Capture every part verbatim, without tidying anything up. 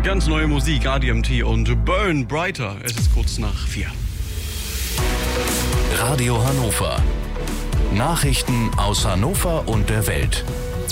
Ganz neue Musik, A D M T und Burn Brighter. Es ist kurz nach vier. Radio Hannover. Nachrichten aus Hannover und der Welt.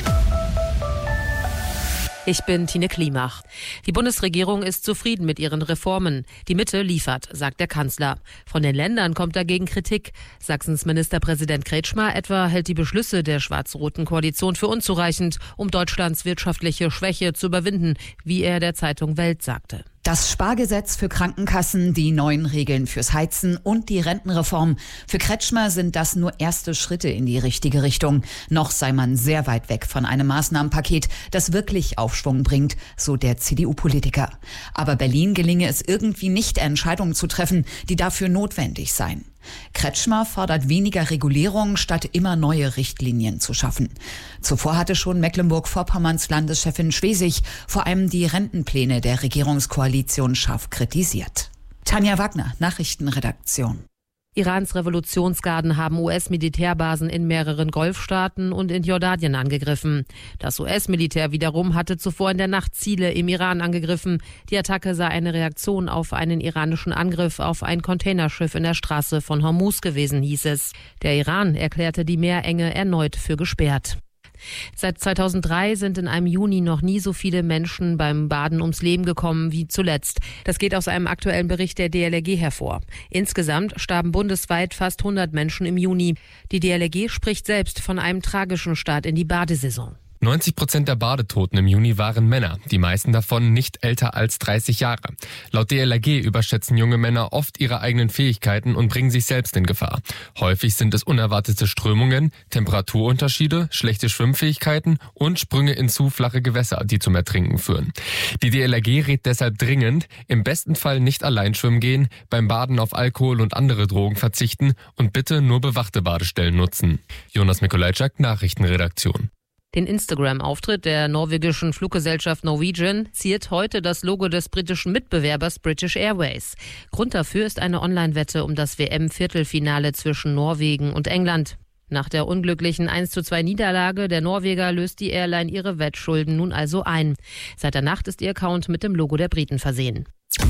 Ich bin Tine Klimach. Die Bundesregierung ist zufrieden mit ihren Reformen. Die Mitte liefert, sagt der Kanzler. Von den Ländern kommt dagegen Kritik. Sachsens Ministerpräsident Kretschmer etwa hält die Beschlüsse der schwarz-roten Koalition für unzureichend, um Deutschlands wirtschaftliche Schwäche zu überwinden, wie er der Zeitung Welt sagte. Das Spargesetz für Krankenkassen, die neuen Regeln fürs Heizen und die Rentenreform. Für Kretschmer sind das nur erste Schritte in die richtige Richtung. Noch sei man sehr weit weg von einem Maßnahmenpaket, das wirklich Aufschwung bringt, so der C D U-Politiker. Aber Berlin gelinge es irgendwie nicht, Entscheidungen zu treffen, die dafür notwendig seien. Kretschmer fordert weniger Regulierung, statt immer neue Richtlinien zu schaffen. Zuvor hatte schon Mecklenburg-Vorpommerns Landeschefin Schwesig vor allem die Rentenpläne der Regierungskoalition scharf kritisiert. Tanja Wagner, Nachrichtenredaktion. Irans Revolutionsgarden haben U S-Militärbasen in mehreren Golfstaaten und in Jordanien angegriffen. Das U S-Militär wiederum hatte zuvor in der Nacht Ziele im Iran angegriffen. Die Attacke sei eine Reaktion auf einen iranischen Angriff auf ein Containerschiff in der Straße von Hormuz gewesen, hieß es. Der Iran erklärte die Meerenge erneut für gesperrt. Seit zweitausenddrei sind in einem Juni noch nie so viele Menschen beim Baden ums Leben gekommen wie zuletzt. Das geht aus einem aktuellen Bericht der D L R G hervor. Insgesamt starben bundesweit fast hundert Menschen im Juni. Die D L R G spricht selbst von einem tragischen Start in die Badesaison. neunzig Prozent der Badetoten im Juni waren Männer, die meisten davon nicht älter als dreißig Jahre. Laut D L R G überschätzen junge Männer oft ihre eigenen Fähigkeiten und bringen sich selbst in Gefahr. Häufig sind es unerwartete Strömungen, Temperaturunterschiede, schlechte Schwimmfähigkeiten und Sprünge in zu flache Gewässer, die zum Ertrinken führen. Die D L R G rät deshalb dringend, im besten Fall nicht allein schwimmen gehen, beim Baden auf Alkohol und andere Drogen verzichten und bitte nur bewachte Badestellen nutzen. Jonas Mikolajczak, Nachrichtenredaktion. Den Instagram-Auftritt der norwegischen Fluggesellschaft Norwegian ziert heute das Logo des britischen Mitbewerbers British Airways. Grund dafür ist eine Online-Wette um das W M-Viertelfinale zwischen Norwegen und England. Nach der unglücklichen eins zu zwei Niederlage der Norweger löst die Airline ihre Wettschulden nun also ein. Seit der Nacht ist ihr Account mit dem Logo der Briten versehen.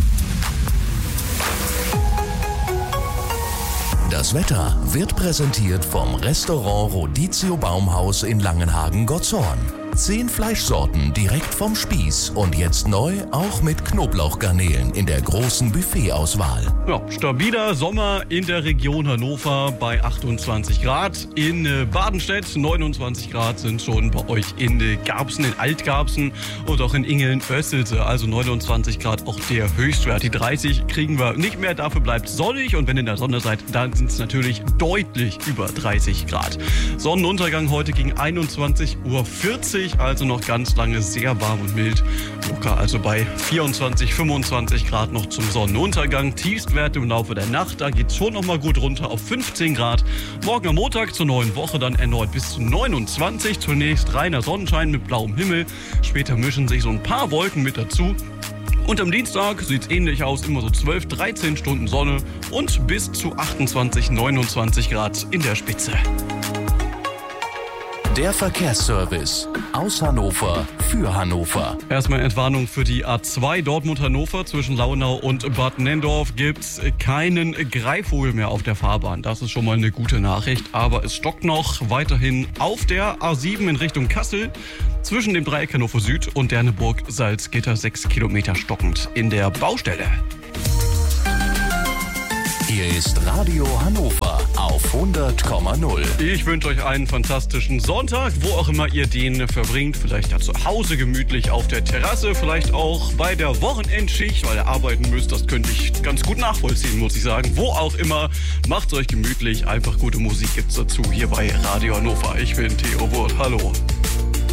Das Wetter wird präsentiert vom Restaurant Rodizio Baumhaus in Langenhagen-Gottshorn. Zehn Fleischsorten direkt vom Spieß und jetzt neu auch mit Knoblauchgarnelen in der großen Buffetauswahl. Ja, stabiler Sommer in der Region Hannover bei achtundzwanzig Grad. In Badenstedt neunundzwanzig Grad sind schon bei euch in Garbsen, in Altgarbsen und auch in Ingeln-Oestelte. Also neunundzwanzig Grad auch der Höchstwert. Die dreißig kriegen wir nicht mehr, dafür bleibt sonnig. Und wenn ihr in der Sonne seid, dann sind es natürlich deutlich über dreißig Grad. Sonnenuntergang heute gegen einundzwanzig Uhr vierzig. Also noch ganz lange sehr warm und mild. Locker also bei vierundzwanzig, fünfundzwanzig Grad noch zum Sonnenuntergang. Tiefstwerte im Laufe der Nacht, da geht es schon noch mal gut runter auf fünfzehn Grad. Morgen am Montag zur neuen Woche dann erneut bis zu neunundzwanzig. Zunächst reiner Sonnenschein mit blauem Himmel. Später mischen sich so ein paar Wolken mit dazu. Und am Dienstag sieht es ähnlich aus, immer so zwölf, dreizehn Stunden Sonne und bis zu achtundzwanzig, neunundzwanzig Grad in der Spitze. Der Verkehrsservice aus Hannover für Hannover. Erstmal Entwarnung für die A zwei Dortmund-Hannover. Zwischen Launau und Bad Nenndorf gibt es keinen Greifvogel mehr auf der Fahrbahn. Das ist schon mal eine gute Nachricht. Aber es stockt noch weiterhin auf der A sieben in Richtung Kassel. Zwischen dem Dreieck Hannover Süd und Derneburg-Salzgitter sechs Kilometer stockend in der Baustelle. Hier ist Radio Hannover auf hundert Komma null. Ich wünsche euch einen fantastischen Sonntag, wo auch immer ihr den verbringt. Vielleicht ja zu Hause gemütlich auf der Terrasse, vielleicht auch bei der Wochenendschicht, weil ihr arbeiten müsst. Das könnte ich ganz gut nachvollziehen, muss ich sagen. Wo auch immer, macht's euch gemütlich. Einfach gute Musik gibt's dazu hier bei Radio Hannover. Ich bin Theo Wurth. Hallo.